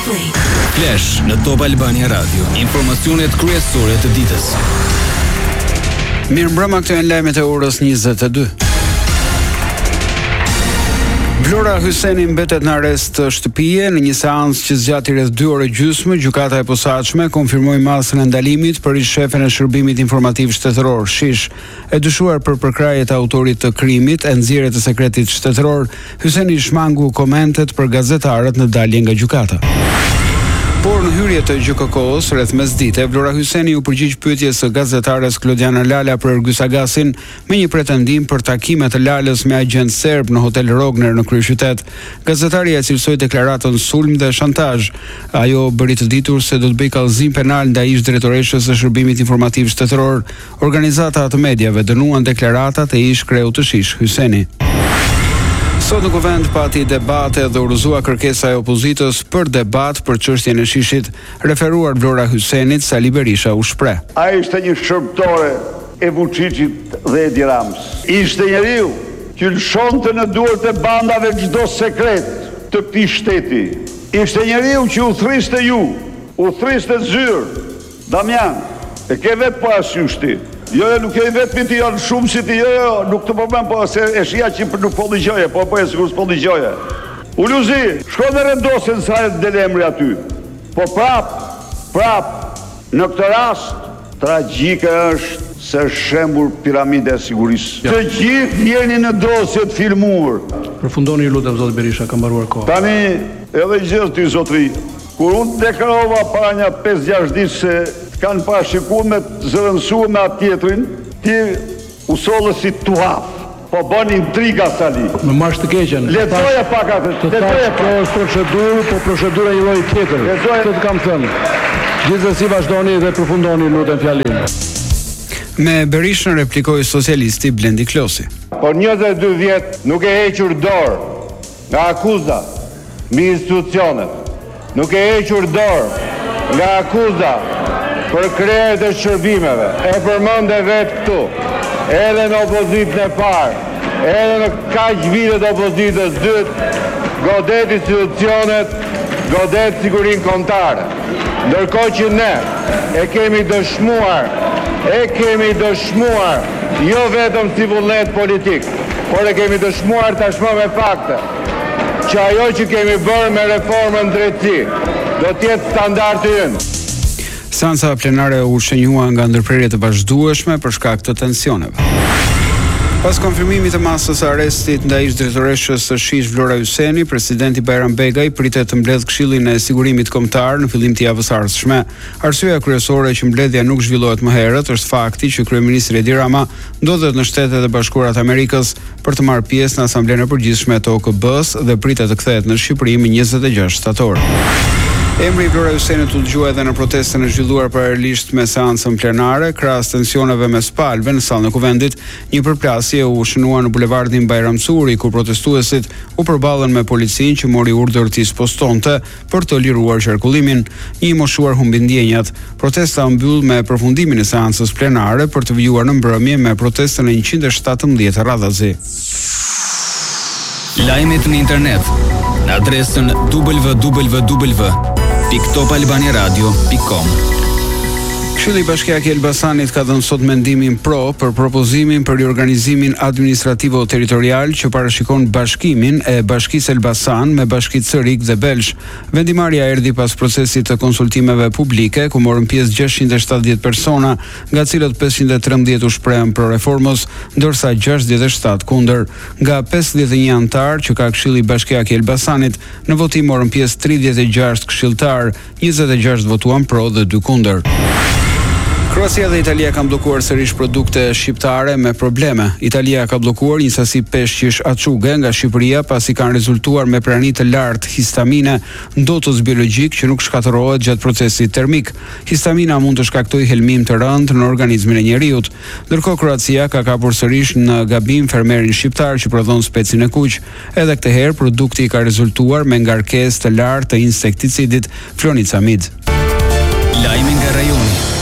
Flash në Top Albania Radio. Informacionet kryesore të ditës. Mirëmbrëma, këto janë lajmet e orës 22. Vlora Hyseni mbetet në arrest shtëpie në një seancë që zgjati rreth 2 orë gjysmë. Gjykata e posaçme konfirmoi masën e ndalimit për ish-shefen e Shërbimit Informativ Shtetëror, Shish, e dyshuar për përkrahje të autorit të krimit e nxjerrje të sekretit shtetëror. Hyseni shmangu komentet për gazetarët në dalje nga gjykata. Por në hyrje të GKK-s rreth mesdite, Vlora Hyseni u përgjigj pyetjes së gazetares Klodiana Lala për Ergysagasin me një pretendim për takime të Lalës me agent serb në Hotel Rogner në kryeqytet. Gazetaria e cilësoi deklaratën sulm dhe shantazh. Ajo bëri të ditur se do të bëjë kallëzim penal ndaj ish-drejtoreshës së Shërbimit Informativ Shtetëror. Organizata të mediave dënuan deklaratat e ish-kreut të Shish, Hyseni. Sot në kuvend pati debate dhe urrëzua kërkesa e opozitës për debat për çështjen e Shishit. Referuar Vlora Hysenit, Sali Berisha u shpreh. Ai ishte një shërbëtore e Vučićit dhe Edi Ramës. Ishte njeriu që lëshonte në duart e bandave çdo sekret të këtij shteti. Ishte njeriu që u thriste ju, u thriste zyrë. Damian, e ke vetë parasysh ti. Jo, nuk e vetëm ti, janë shumë si ti, jo, nuk të problem, po se e shija që nuk po dëgjoje, po e sigur s'po dëgjoje. Uluzi, shko dhe rendosën sa e delemri aty. Po prap, në këtë rast, tragjike është se shembur piramide e sigurisë. Të gjithë jeni në dosjet filmuar. Përfundoni ju lutem, zoti Berisha, ka mbaruar koha. Tani, edhe gjithë ty, zotri, kur unë deklarova para një 5-6 ditë se kanë parashikuar me zëvendësuar me atë tjetrin, ti u sollë si tuhaf. Po bën intriga Sali. Më marrësh të keqen. Lexoja pak atë. Lexoja kjo është procedurë, po procedura një lloj tjetër. Këtë të kam thënë. Gjithsesi vazhdoni dhe përfundoni lutem fjalimin. Me Berishën replikoi socialisti Blendi Klosi. Por 22 vjet nuk e hequr dorë nga akuza mbi institucionet. Nuk e hequr dorë nga akuza për krerët e shërbimeve. E përmende vetë këtu, edhe në opozitën e parë, edhe në kaq vitet opozitës dytë, godet institucionet, godet sigurin kontare. Ndërkohë që ne e kemi dëshmuar, jo vetëm si vullnet politik, por e kemi dëshmuar tashmë me fakte, që ajo që kemi bërë me reformën drejtësi, do t'jetë standardi ynë. Seanca plenare u shënjua nga ndërprerje të vazhdueshme për shkak të tensioneve. Pas konfirmimit të masës së arrestit ndaj ish-drejtoreshës së Shish Vlora Hyseni, presidenti Bajram Begaj pritet të mbledh Këshillin e Sigurimit Kombëtar në fillim të javës ardhshme. Arsyeja kryesore që mbledhja nuk zhvillohet më herët është fakti që kryeministri Edi Rama ndodhet në Shtetet e Bashkuara të Amerikës për të marrë pjesë në Asamblenë e Përgjithshme të OKB-s dhe pritet të kthehet në Shqipëri më 26 shtator. Emri i Vlora Hysenit u dëgjua edhe në protestën e zhvilluar paralelisht me seancën plenare, krahas tensioneve mes palëve në sallën e kuvendit. Një përplasje u shënua në bulevardin Bajram Suri, ku protestuesit u përballën me policinë që mori urdhër t'i spostonte për të liruar qarkullimin. Një i moshuar humbi ndjenjat. Protesta u mbyll me përfundimin e seancës plenare për të vijuar në mbrëmje me protestën e 117 radhazi. Lajmet në internet në adresën www.topalbaniaradio.com. Këshilli Bashkiak i Elbasanit ka dhënë sot mendimin pro për propozimin për riorganizimin administrativo-territorial që parashikon bashkimin e Bashkisë Elbasan me Bashkitë Sërik dhe Belsh. Vendimarrja erdhi pas procesit të konsultimeve publike, ku morën pjesë 670 persona, nga cilët 513 u shprehën pro reformës, ndërsa 67 kundër. Nga 51 antar që ka Këshilli Bashkiak i Elbasanit, në votim morën pjesë 36 këshilltar, 26 votuan pro dhe 2 kundër. Kroacia dhe Italia kanë bllokuar sërish produkte shqiptare me probleme. Italia ka bllokuar një sasi peshqish açuge nga Shqipëria pasi kanë rezultuar me prani të lartë histamine, ndotës biologjik që nuk shkatërrohet gjatë procesit termik. Histamina mund të shkaktojë helmim të rëndë në organizmin e njeriut. Ndërkohë Kroacia ka kapur sërish në gabim fermerin shqiptar që prodhon specin e kuq. Edhe këtë herë produkti ka rezultuar me ngarkesë të lartë të insekticidit flonicamid. Lajmi nga rajoni.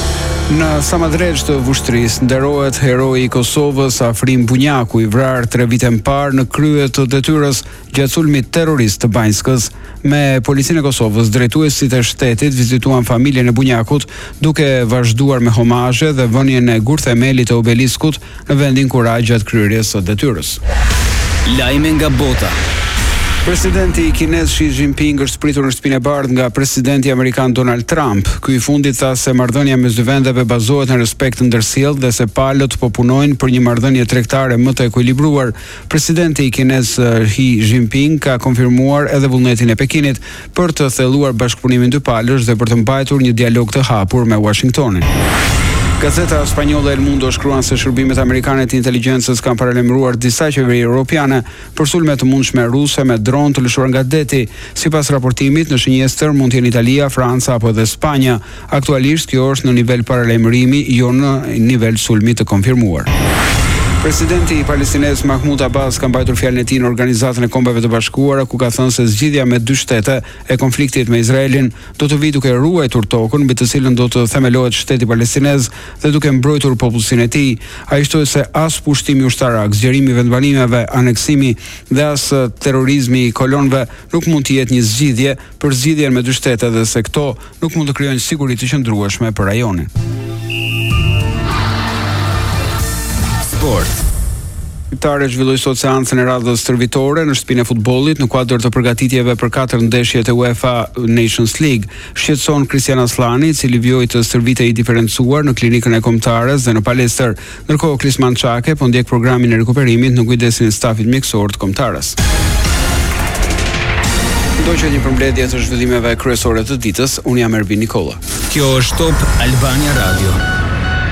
Në Samadreq të Vushtrisë nderohet heroi i Kosovës Afrim Bunjaku, i vrarë 3 vite më parë në krye të detyrës gjatë sulmit terrorist të Banjskës. Me policinë e Kosovës, drejtuesit e shtetit vizituan familjen e Bunjakut, duke vazhduar me homazhe dhe vënien e gurthemelit të obeliskut në vendin ku ra gjatë kryerjes së detyrës. Lajme nga bota. Presidenti kinez Xi Jinping është pritur në shtëpinë e bardhë nga presidenti amerikan Donald Trump. Ky i fundit tha se marrëdhënia mes dy vendeve bazohet në respekt të ndërsjellë dhe se palët po punojnë për një marrëdhënie tregtare më të ekuilibruar. Presidenti kinez Xi Jinping ka konfirmuar edhe vullnetin e Pekinit për të thelluar bashkëpunimin dy palësh dhe për të mbajtur një dialog të hapur me Washingtonin. Gazeta spanjolle El Mundo shkruan se shërbimet amerikane të inteligjencës kanë paralajmëruar disa qeveri europiane për sulme të mundshme ruse me dron të lëshuar nga deti. Sipas raportimit, në shënjestër mund të jenë Italia, Franca apo edhe Spanja. Aktualisht kjo është në nivel paralajmërimi, jo në nivel sulmi të konfirmuar. Presidenti i palestinez Mahmoud Abbas ka mbajtur fjalën e tij në Organizatën e Kombeve të Bashkuara, ku ka thënë se zgjidhja me dy shtete e konfliktit me Izraelin do të vijë duke ruajtur tokën mbi të cilën do të themelohet shteti palestinez dhe duke mbrojtur popullsinë e tij. Ai shtoi se as pushtimi ushtarak, zgjerimi i vendbanimeve, aneksimi dhe as terrorizmi i kolonëve nuk mund të jetë një zgjidhje për zgjidhjen me dy shtete dhe se këto nuk mund të krijojnë siguri të qëndrueshme për rajonin. Shqiptarët zhvilloi sot seancën e radhës stërvitore në shtëpinë e futbollit në kuadër të përgatitjeve për 4 ndeshjet e UEFA Nations League. Shqetëson Kristian Aslani, i cili vjoi të stërvitej i diferencuar në klinikën e Kombëtares dhe në palestër, ndërkohë Krisman Çake po ndjek programin e rikuperimit në kujdesin e stafit mjekësor të Kombëtares. Do që një përmbledhje të zhvillimeve kryesore të ditës, unë jam Ervin Nikola. Kjo është Top Albania Radio.